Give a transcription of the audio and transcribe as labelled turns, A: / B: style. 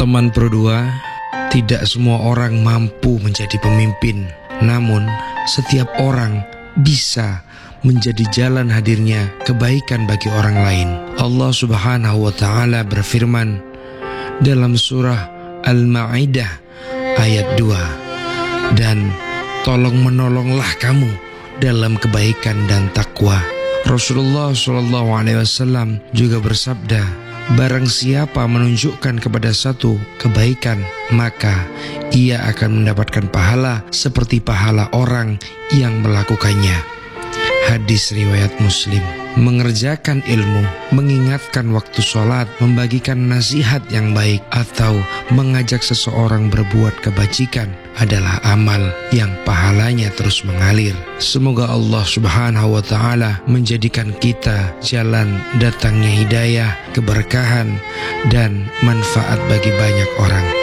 A: Teman Pro 2, tidak semua orang mampu menjadi pemimpin. Namun, setiap orang bisa menjadi jalan hadirnya kebaikan bagi orang lain. Allah Subhanahu wa Ta'ala berfirman dalam surah Al-Ma'idah ayat 2, dan tolong menolonglah kamu dalam kebaikan dan takwa. Rasulullah SAW juga bersabda, barang siapa menunjukkan kepada satu kebaikan, maka ia akan mendapatkan pahala seperti pahala orang yang melakukannya. Hadis riwayat Muslim. Mengerjakan ilmu, mengingatkan waktu sholat, membagikan nasihat yang baik, atau mengajak seseorang berbuat kebajikan adalah amal yang pahalanya terus mengalir. Semoga Allah Subhanahu wa Ta'ala menjadikan kita jalan datangnya hidayah, keberkahan, dan manfaat bagi banyak orang.